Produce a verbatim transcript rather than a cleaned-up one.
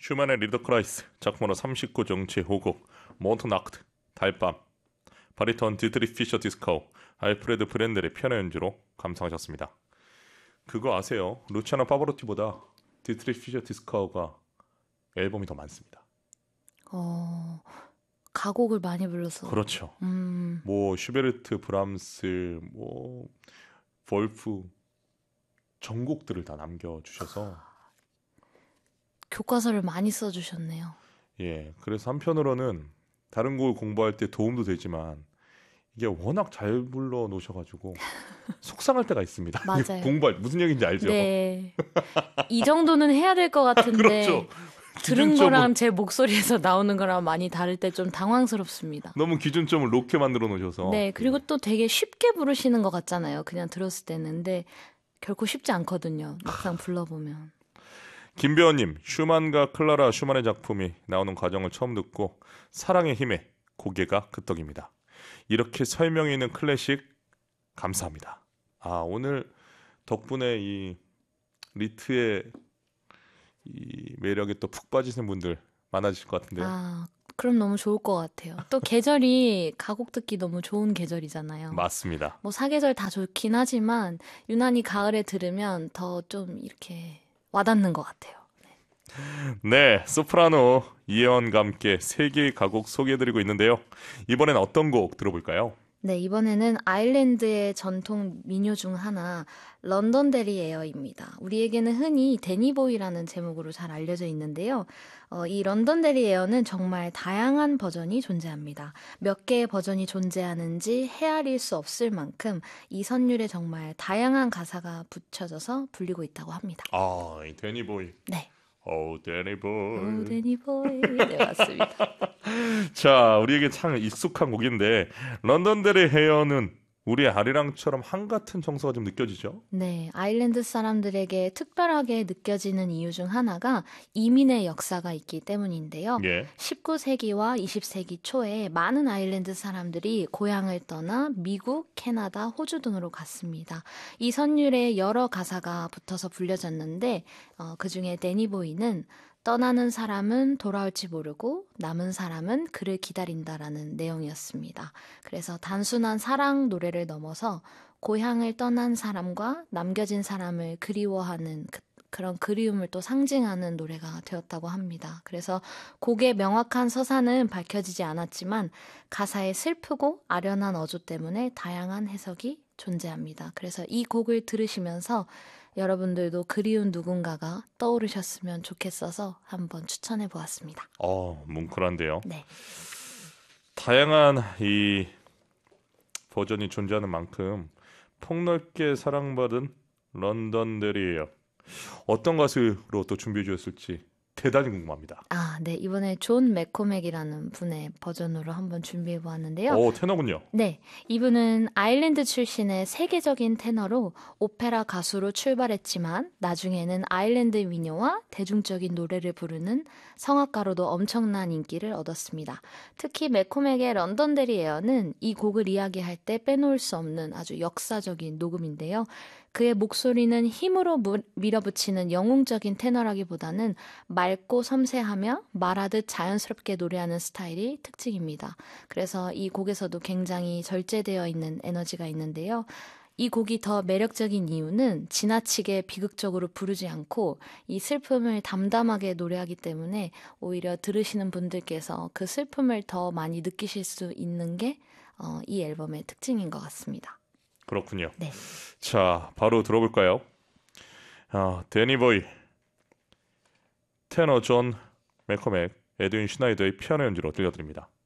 슈만의 리더크라이스, 작품으로 삼십구 정치의 호곡, 몬트낙트, 달밤, 바리톤 디트리 피셔 디스카우, 알프레드 브렌델의 피아노 연주로 감상하셨습니다. 그거 아세요? 루치아노 파바로티보다 디트리 피셔 디스카우가 앨범이 더 많습니다. 어, 가곡을 많이 불러서. 그렇죠. 음. 뭐 슈베르트, 브람스, 뭐 볼프 전곡들을 다 남겨주셔서 교과서를 많이 써주셨네요. 예, 그래서 한편으로는 다른 곡을 공부할 때 도움도 되지만 이게 워낙 잘 불러 놓으셔가지고 속상할 때가 있습니다. 맞아요. 공부할 무슨 얘기인지 알죠? 네. 이 정도는 해야 될 것 같은데 그렇죠. 들은 기준점을- 거랑 제 목소리에서 나오는 거랑 많이 다를 때 좀 당황스럽습니다. 너무 기준점을 높게 만들어 놓으셔서. 네, 그리고 또 되게 쉽게 부르시는 것 같잖아요. 그냥 들었을 때는. 근데 결코 쉽지 않거든요. 막상 불러보면. 김배원님, 슈만과 클라라 슈만의 작품이 나오는 과정을 처음 듣고 사랑의 힘에 고개가 끄덕입니다. 이렇게 설명이 있는 클래식 감사합니다. 아, 오늘 덕분에 이 리트의 이 매력에 또 푹 빠지시는 분들 많아지실 것 같은데요. 아, 그럼 너무 좋을 것 같아요. 또 계절이 가곡 듣기 너무 좋은 계절이잖아요. 맞습니다. 뭐 사계절 다 좋긴 하지만 유난히 가을에 들으면 더 좀 이렇게 와닿는 것 같아요. 네, 소프라노 이혜원과 함께 세 개의 가곡 소개해드리고 있는데요. 이번엔 어떤 곡 들어볼까요? 네, 이번에는 아일랜드의 전통 민요 중 하나 런던데리 에어입니다. 우리에게는 흔히 데니보이라는 제목으로 잘 알려져 있는데요. 어, 이 런던데리 에어는 정말 다양한 버전이 존재합니다. 몇 개의 버전이 존재하는지 헤아릴 수 없을 만큼 이 선율에 정말 다양한 가사가 붙여져서 불리고 있다고 합니다. 아, 이 데니보이. 네. 오, 데니보이. 오, 데니보이. 네, 맞습니다. 자, 우리에게 참 익숙한 곡인데 런던데리 헤어는 우리의 아리랑처럼 한같은 정서가 좀 느껴지죠? 네, 아일랜드 사람들에게 특별하게 느껴지는 이유 중 하나가 이민의 역사가 있기 때문인데요. 예. 십구 세기와 이십 세기 초에 많은 아일랜드 사람들이 고향을 떠나 미국, 캐나다, 호주 등으로 갔습니다. 이 선율에 여러 가사가 붙어서 불려졌는데 어, 그중에 데니보이는 떠나는 사람은 돌아올지 모르고 남은 사람은 그를 기다린다라는 내용이었습니다. 그래서 단순한 사랑 노래를 넘어서 고향을 떠난 사람과 남겨진 사람을 그리워하는 그, 그런 그리움을 또 상징하는 노래가 되었다고 합니다. 그래서 곡의 명확한 서사는 밝혀지지 않았지만 가사의 슬프고 아련한 어조 때문에 다양한 해석이 존재합니다. 그래서 이 곡을 들으시면서 여러분들도 그리운 누군가가 떠오르셨으면 좋겠어서 한번 추천해 보았습니다. 어, 뭉클한데요. 네. 다양한 이 버전이 존재하는 만큼 폭넓게 사랑받은 런던데리예요. 어떤 가수로 또 준비해 주셨을지 대단히 궁금합니다. 아, 네. 이번에 존 맥코맥이라는 분의 버전으로 한번 준비해 보았는데요. 오, 테너군요. 네. 이분은 아일랜드 출신의 세계적인 테너로 오페라 가수로 출발했지만 나중에는 아일랜드 민요와 대중적인 노래를 부르는 성악가로도 엄청난 인기를 얻었습니다. 특히 맥코맥의 런던데리 에어는 이 곡을 이야기할 때 빼놓을 수 없는 아주 역사적인 녹음인데요. 그의 목소리는 힘으로 무, 밀어붙이는 영웅적인 테너라기보다는 맑고 섬세하며 말하듯 자연스럽게 노래하는 스타일이 특징입니다. 그래서 이 곡에서도 굉장히 절제되어 있는 에너지가 있는데요. 이 곡이 더 매력적인 이유는 지나치게 비극적으로 부르지 않고 이 슬픔을 담담하게 노래하기 때문에 오히려 들으시는 분들께서 그 슬픔을 더 많이 느끼실 수 있는 게 어, 이 앨범의 특징인 것 같습니다. 그렇군요. 네. 자, 바로 들어볼까요? 아, 데니보이, 테너 존 맥커맥, 에드윈 슈나이더의 피아노 연주로 들려드립니다.